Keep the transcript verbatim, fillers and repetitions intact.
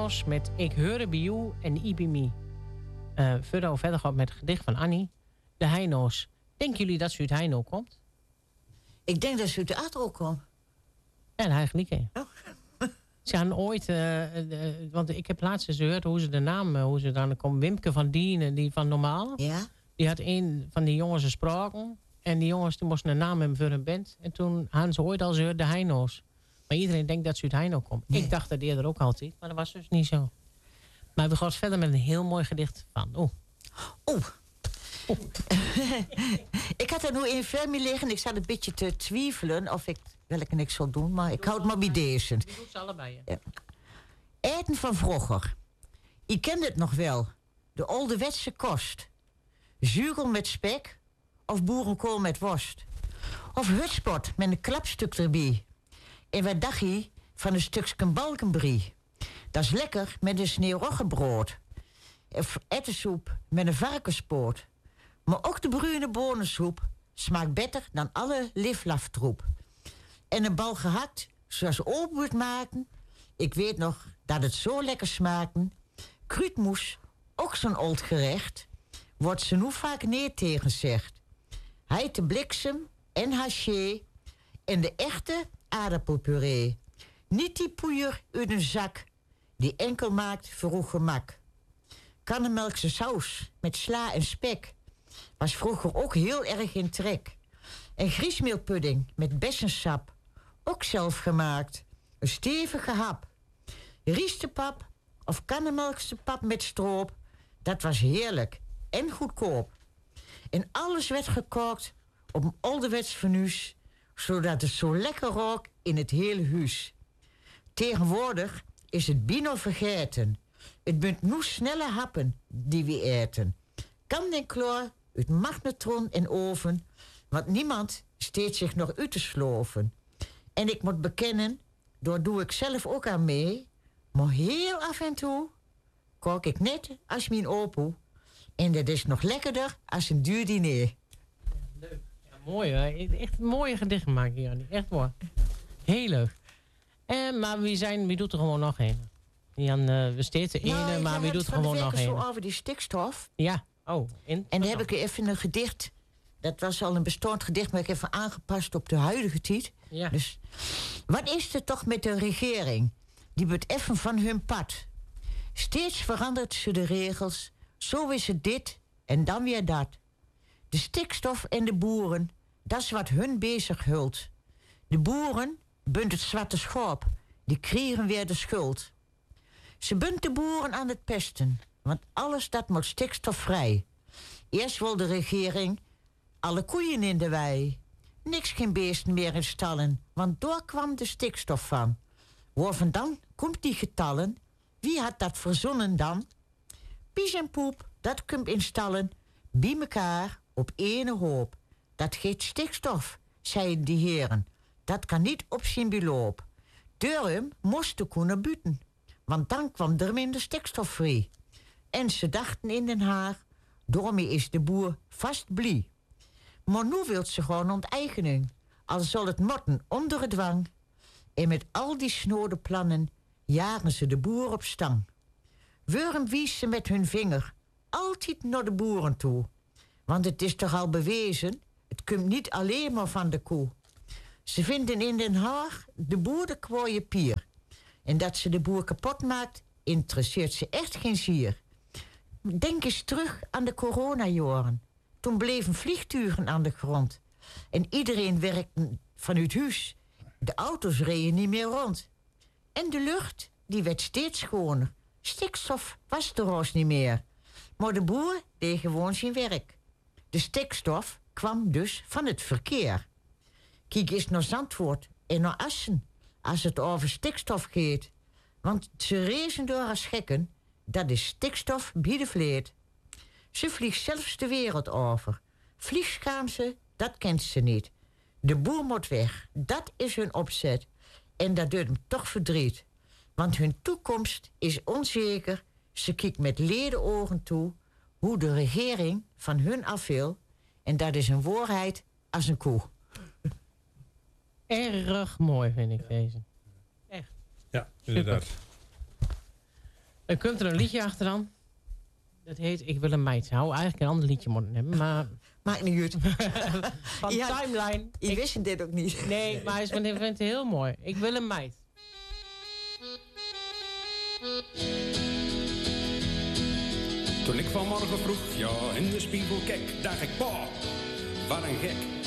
Heinos met Ik Heure Bij You en I Be Me. Uh, verder verder gaat met het gedicht van Annie. De Heinos. Denken jullie dat ze uit Heino komt? Ik denk dat ze uit de Atro komt. Ja, dat eigenlijk niet. Oh. Ze hadden ooit... Uh, uh, want ik heb laatst eens gehoord hoe ze de naam... Uh, hoe ze dan komt. Wimke van Dien, die van Normaal. Ja? Die had een van die jongens gesproken. En die jongens die moesten een naam hebben voor hun band. En toen hadden ze ooit al gehoord de Heinos. Maar iedereen denkt dat ze uit Heino komt. Nee. Ik dacht dat eerder ook altijd. Maar dat was dus niet zo. Maar we gaan verder met een heel mooi gedicht van... Oeh. Oeh. Oh. Ik had er nu in Fermi liggen. Ik zat een beetje te twijfelen of ik welke ik zou doen. Maar ik houd maar bij deze. Je doet ze allebei. Ja. Eten van vroeger. Je kent het nog wel. De ouderwetse kost. Zuurgel met spek. Of boerenkool met worst. Of hutspot met een klapstuk erbij. En wat dacht je van een stukje balkenbrie? Dat is lekker met een sneeuwroggebrood. Of ettensoep met een varkenspoot. Maar ook de bruine bonensoep smaakt beter dan alle liflaftroep. En een bal gehakt, zoals open wordt maken. Ik weet nog dat het zo lekker smaakte. Kruidmoes, ook zo'n oud gerecht. Wordt ze nu vaak neer tegen zegt. Hij te bliksem en haché. En de echte aardappelpuree. Niet die poeier uit een zak. Die enkel maakt voor uw gemak. Kannemelkse saus met sla en spek. Was vroeger ook heel erg in trek. En griesmeelpudding met bessensap. Ook zelf gemaakt. Een stevige hap. Riestepap of kannemelkse pap met stroop. Dat was heerlijk en goedkoop. En alles werd gekookt op een ouderwets fornuis. Zodat het zo lekker rook in het hele huis. Tegenwoordig is het bino vergeten. Het bent nu snelle happen die we eten. Kan en kloor uit magnetron en oven. Want niemand steekt zich nog uit te sloven. En ik moet bekennen, daar doe ik zelf ook aan mee. Maar heel af en toe kook ik net als mijn opoe. En dat is nog lekkerder als een duur diner. Ja, leuk. Ja, mooi hè. Echt een mooie gedicht gemaakt hier. Echt mooi. Heel leuk. En, maar wie, zijn, wie doet er gewoon nog een? Jan, uh, we steeds de ene, nou, maar wie doet er gewoon nog een? Zo over die stikstof. Ja. Oh. In, en dan heb ik even een gedicht. Dat was al een bestaand gedicht, maar ik heb even aangepast op de huidige tijd. Ja. Dus, wat is er toch met de regering? Die wordt even van hun pad. Steeds verandert ze de regels. Zo is het dit en dan weer dat. De stikstof en de boeren, dat is wat hun bezig hult. De boeren bunt het zwarte schop, die kriegen weer de schuld. Ze bunt de boeren aan het pesten, want alles dat moet stikstofvrij. Eerst wil de regering alle koeien in de wei. Niks geen beesten meer in stallen, want door kwam de stikstof van. Waar vandaan komt die getallen? Wie had dat verzonnen dan? Pies en poep, dat komt in stallen, bij mekaar op ene hoop. Dat geeft stikstof, zeiden die heren. Dat kan niet op zijn beloop. Daarom moest de koe naar buiten, want dan kwam er minder stikstof vrij. En ze dachten in Den Haag, daarmee is de boer vast blij. Maar nu wil ze gewoon onteigening, al zal het motten onder het dwang. En met al die snode plannen jagen ze de boer op stang. Waarom wies ze met hun vinger altijd naar de boeren toe? Want het is toch al bewezen, het komt niet alleen maar van de koe. Ze vinden in Den Haag de boer de kwaaie pier. En dat ze de boer kapot maakt, interesseert ze echt geen zier. Denk eens terug aan de coronajaren. Toen bleven vliegtuigen aan de grond. En iedereen werkte vanuit huis. De auto's reden niet meer rond. En de lucht, die werd steeds schoner. Stikstof was er ons niet meer. Maar de boer deed gewoon zijn werk. De stikstof kwam dus van het verkeer. Kijk eens naar Zandvoort en naar Assen, als het over stikstof gaat. Want ze rezen door als gekken, dat is stikstof bij de vleet. Ze vliegt zelfs de wereld over. Vliegschaamse, dat kent ze niet. De boer moet weg, dat is hun opzet. En dat doet hem toch verdriet. Want hun toekomst is onzeker. Ze kijkt met ledenogen toe hoe de regering van hun af wil. En dat is een waarheid als een koe. Erg mooi vind ik deze. Echt. Ja, inderdaad. Dan komt er een liedje achteraan. Dat heet Ik wil een meid. Zou eigenlijk een ander liedje moeten hebben, maar... Maakt niet uit. Van Ja, Timeline. Je Ik- wist dit ook niet. Nee, maar hij is- vindt het heel mooi. Ik wil een meid. Toen ik vanmorgen vroeg, ja, in de spiegel keek, dacht ik, boah, wat een gek.